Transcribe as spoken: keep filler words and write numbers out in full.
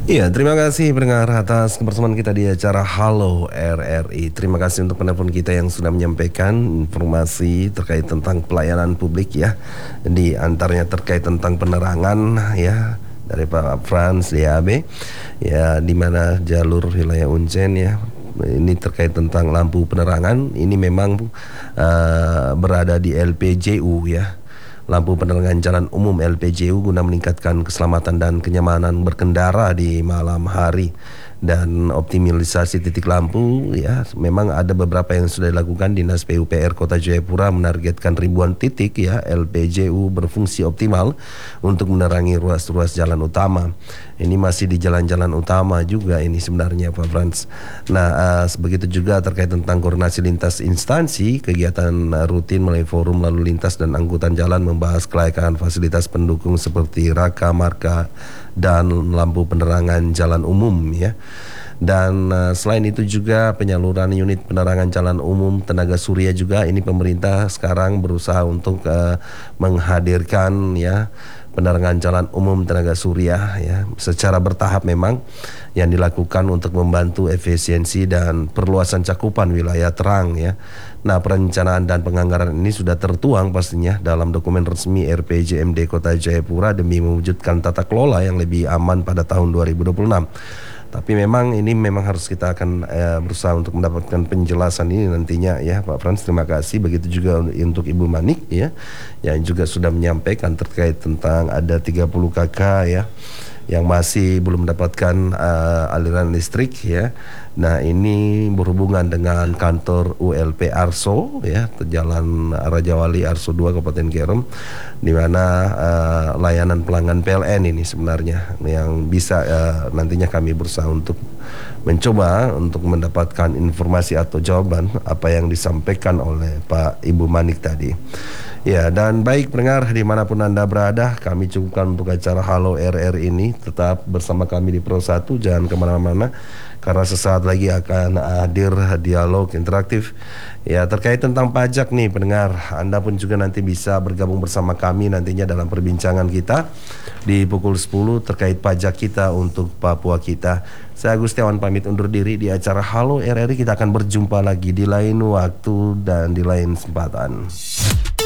Iya, terima kasih pendengar atas kebersamaan kita di acara Halo R R I. Terima kasih untuk penelpon kita yang sudah menyampaikan informasi terkait tentang pelayanan publik ya. Di antaranya terkait tentang penerangan ya dari Pak Frans D A B ya, di mana jalur wilayah Uncen ya. Ini terkait tentang lampu penerangan. Ini memang uh, berada di L P J U ya. Lampu penerangan jalan umum L P J U guna meningkatkan keselamatan dan kenyamanan berkendara di malam hari dan optimalisasi titik lampu ya. Memang ada beberapa yang sudah dilakukan. Dinas P U P R Kota Jayapura menargetkan ribuan titik ya L P J U berfungsi optimal untuk menerangi ruas-ruas jalan utama. Ini masih di jalan-jalan utama juga ini sebenarnya Pak Frans. Nah, uh, begitu juga terkait tentang koordinasi lintas instansi, kegiatan uh, rutin melalui forum lalu lintas dan angkutan jalan membahas kelayakan fasilitas pendukung seperti raka, marka, dan lampu penerangan jalan umum ya. Dan uh, selain itu juga penyaluran unit penerangan jalan umum tenaga surya juga. Ini pemerintah sekarang berusaha untuk uh, menghadirkan ya penerangan jalan umum tenaga surya ya secara bertahap memang yang dilakukan untuk membantu efisiensi dan perluasan cakupan wilayah terang ya. Nah, perencanaan dan penganggaran ini sudah tertuang pastinya dalam dokumen resmi R P J M D Kota Jayapura demi mewujudkan tata kelola yang lebih aman pada tahun dua ribu dua puluh enam. Tapi memang ini memang harus kita akan eh, berusaha untuk mendapatkan penjelasan ini nantinya ya Pak Frans. Terima kasih. Begitu juga untuk Ibu Manik ya yang juga sudah menyampaikan terkait tentang ada tiga puluh K K ya yang masih belum mendapatkan uh, aliran listrik ya. Nah, ini berhubungan dengan kantor U L P Arso ya, Jalan Raja Wali Arso dua Kabupaten Kerom, di mana uh, layanan pelanggan P L N ini sebenarnya yang bisa uh, nantinya kami berusaha untuk mencoba untuk mendapatkan informasi atau jawaban apa yang disampaikan oleh Pak Ibu Manik tadi. Ya, dan baik pendengar dimanapun Anda berada, kami cukupkan untuk acara Halo R R ini. Tetap bersama kami di Pro satu, jangan kemana-mana karena sesaat lagi akan hadir dialog interaktif ya terkait tentang pajak nih pendengar. Anda pun juga nanti bisa bergabung bersama kami nantinya dalam perbincangan kita di pukul sepuluh terkait pajak kita untuk Papua kita. Saya Agustiawan pamit undur diri di acara Halo R R I. Kita akan berjumpa lagi di lain waktu dan di lain kesempatan.